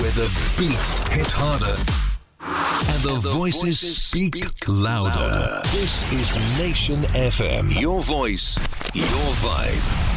where the beats hit harder and the voices speak louder. This is Nation FM. Your voice, your vibe.